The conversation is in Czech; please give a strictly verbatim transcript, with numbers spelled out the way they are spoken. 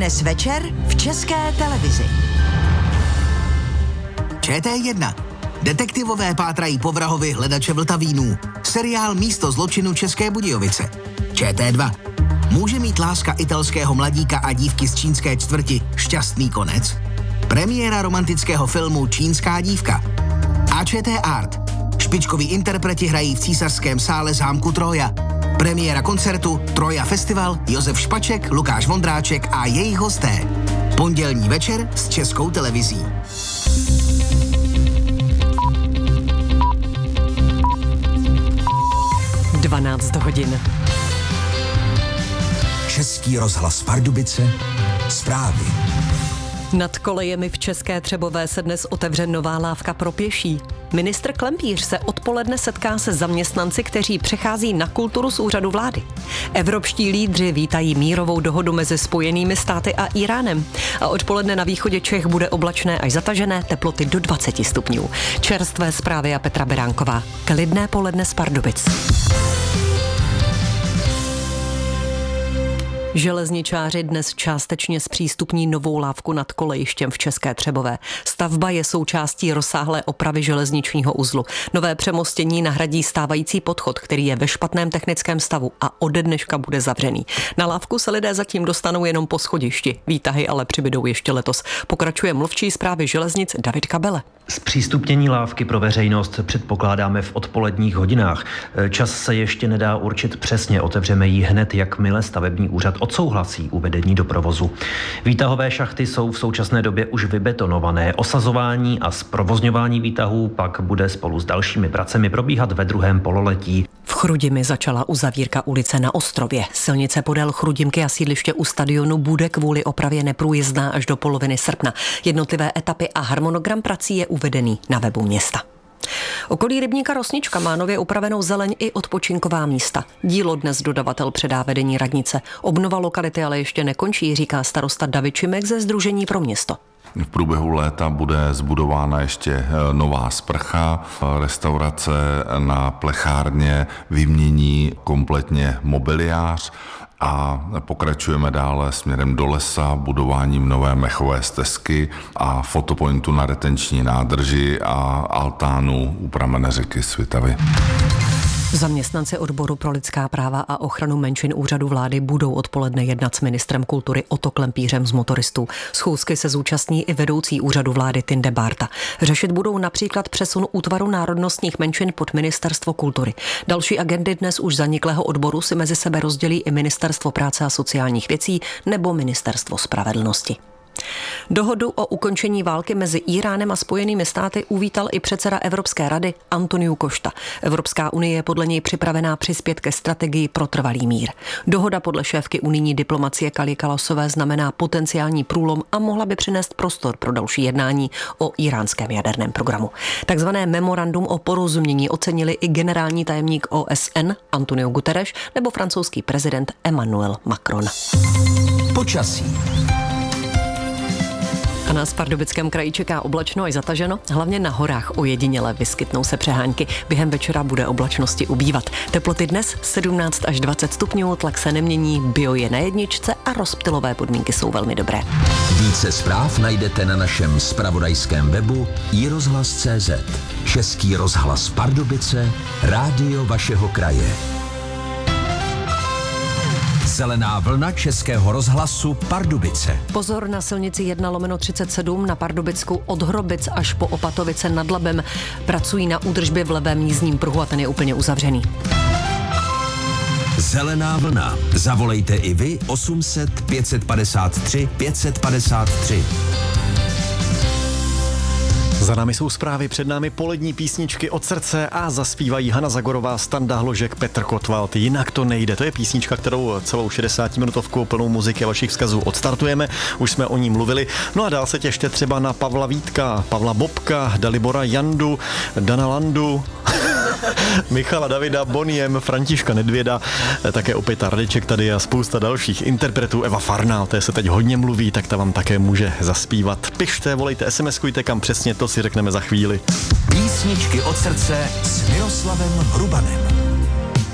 Dnes večer v České televizi. Č T jedna. Detektivové pátrají po vrahovi hledače Vltavínů. Seriál Místo zločinu České Budějovice. Č T dva. Může mít láska italského mladíka a dívky z čínské čtvrti šťastný konec? Premiéra romantického filmu Čínská dívka. A Č T Art. Špičkoví interpreti hrají v císařském sále zámku Troja. Premiéra koncertu Troja Festival, Josef Špaček, Lukáš Vondráček a jejich hosté. Pondělní večer s Českou televizí. dvanáct hodin. Český rozhlas Pardubice, zprávy. Nad kolejemi v České Třebové se dnes otevře nová lávka pro pěší. Ministr Klempíř se odpoledne setká se zaměstnanci, kteří přechází na kulturu z úřadu vlády. Evropští lídři vítají mírovou dohodu mezi Spojenými státy a Íránem. A odpoledne na východě Čech bude oblačné až zatažené, teploty do dvacet stupňů. Čerstvé zprávy a Petra Beránková. Klidné poledne z Pardubic. Železničáři dnes částečně zpřístupní novou lávku nad kolejištěm v České Třebové. Stavba je součástí rozsáhlé opravy železničního uzlu. Nové přemostění nahradí stávající podchod, který je ve špatném technickém stavu a ode dneška bude zavřený. Na lávku se lidé zatím dostanou jenom po schodišti. Výtahy ale přibydou ještě letos. Pokračuje mluvčí správy železnic David Kabele. Zpřístupnění lávky pro veřejnost předpokládáme v odpoledních hodinách. Čas se ještě nedá určit přesně, otevřeme ji hned, jakmile stavební úřad odsouhlasí uvedení do provozu. Výtahové šachty jsou v současné době už vybetonované. Osazování a zprovozňování výtahů pak bude spolu s dalšími pracemi probíhat ve druhém pololetí. V Chrudimi začala uzavírka ulice na Ostrově. Silnice podél Chrudimky a sídliště u stadionu bude kvůli opravě neprůjezdná až do poloviny srpna. Jednotlivé etapy a harmonogram prací je uvedený na webu města. Okolí rybníka Rosnička má nově upravenou zeleň i odpočinková místa. Dílo dnes dodavatel předá vedení radnice. Obnova lokality ale ještě nekončí, říká starosta David Šimek ze Sdružení pro město. V průběhu léta bude zbudována ještě nová sprcha, restaurace na plechárně vymění kompletně mobiliář a pokračujeme dále směrem do lesa budováním nové mechové stezky a fotopointu na retenční nádrži a altánu u pramene řeky Svitavy. Zaměstnanci odboru pro lidská práva a ochranu menšin úřadu vlády budou odpoledne jednat s ministrem kultury Otto Klempířem z motoristů. Schůzky se zúčastní i vedoucí úřadu vlády Tinde Bárta. Řešit budou například přesun útvaru národnostních menšin pod ministerstvo kultury. Další agendy dnes už zaniklého odboru si mezi sebe rozdělí i ministerstvo práce a sociálních věcí nebo ministerstvo spravedlnosti. Dohodu o ukončení války mezi Íránem a Spojenými státy uvítal i předseda Evropské rady Antoniu Costa. Evropská unie je podle něj připravená přispět ke strategii pro trvalý mír. Dohoda podle šéfky unijní diplomacie Kaly Kallasové znamená potenciální průlom a mohla by přinést prostor pro další jednání o íránském jaderném programu. Takzvané memorandum o porozumění ocenili i generální tajemník O S N Antonio Guterres nebo francouzský prezident Emmanuel Macron. Počasí. A nás v Pardubickém kraji čeká oblačno až zataženo, hlavně na horách ojediněle vyskytnou se přehánky. Během večera bude oblačnosti ubývat. Teploty dnes sedmnáct až dvacet stupňů, tlak se nemění, bio je na jedničce a rozptylové podmínky jsou velmi dobré. Více zpráv najdete na našem zpravodajském webu i rozhlas tečka cé zet. Český rozhlas Pardubice, rádio vašeho kraje. Zelená vlna Českého rozhlasu Pardubice. Pozor na silnici jedna lomeno třicet sedm na Pardubicku od Hrobic až po Opatovice nad Labem. Pracují na údržbě v levém jízdním pruhu a ten je úplně uzavřený. Zelená vlna. Zavolejte i vy osm set pět set padesát tři pět set padesát tři. Za námi jsou zprávy, před námi polední písničky od srdce a zaspívají Hana Zagorová, Standa Hložek, Petr Kotwald. Jinak to nejde. To je písnička, kterou celou šedesátiminutovkou plnou muziky a vašich vzkazů odstartujeme. Už jsme o ní mluvili. No a dál se těšte třeba na Pavla Vítka, Pavla Bobka, Dalibora Jandu, Dana Landu, Michala Davida, Boniem, Františka Nedvěda, také opět Ardeček tady a spousta dalších interpretů. Eva Farná, o té se teď hodně mluví, tak ta vám také může zaspívat. Pište, volejte, SMSkujte, kam přesně, to si řekneme za chvíli. Písničky od srdce s Miroslavem Hrubanem.